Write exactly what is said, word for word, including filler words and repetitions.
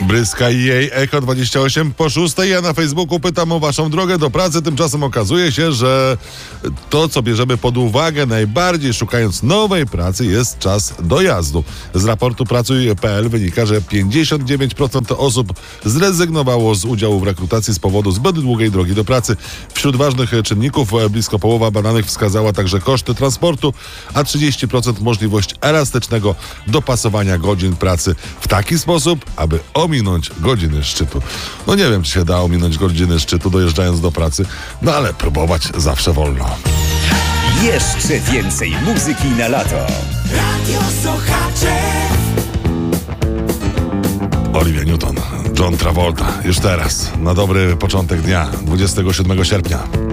Bryska i jej Echo dwadzieścia osiem po szóstej. Ja na Facebooku pytam o waszą drogę do pracy. Tymczasem okazuje się, że to, co bierzemy pod uwagę najbardziej szukając nowej pracy, jest czas dojazdu. Z raportu pracuj kropka p l wynika, że pięćdziesiąt dziewięć procent osób zrezygnowało z udziału w rekrutacji z powodu zbyt długiej drogi do pracy. Wśród ważnych czynników blisko połowa badanych wskazała także koszty transportu, a trzydzieści procent możliwość elastycznego dopasowania godzin pracy w taki sposób, aby ominąć godziny szczytu. No nie wiem, czy się da ominąć godziny szczytu dojeżdżając do pracy, no ale próbować zawsze wolno. Jeszcze więcej muzyki na lato. Radio Słuchacze. Olivia Newton, John Travolta, już teraz, na dobry początek dnia, dwudziestego siódmego sierpnia.